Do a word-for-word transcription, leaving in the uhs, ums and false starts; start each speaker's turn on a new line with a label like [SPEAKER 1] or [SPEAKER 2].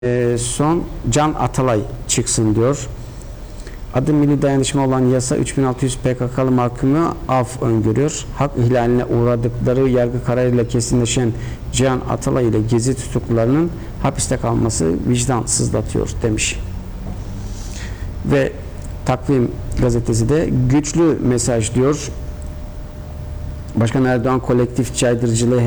[SPEAKER 1] e, son Can Atalay çıksın diyor. Adı milli dayanışma olan yasa üç bin altı yüz P K K'lı mahkumu af öngörüyor. Hak ihlaline uğradıkları yargı kararıyla kesinleşen Can Atalay ile gezi tutuklularının hapiste kalması vicdan sızlatıyor demiş. Ve Takvim gazetesi de güçlü mesaj diyor. Başkan Erdoğan kolektif caydırıcılığı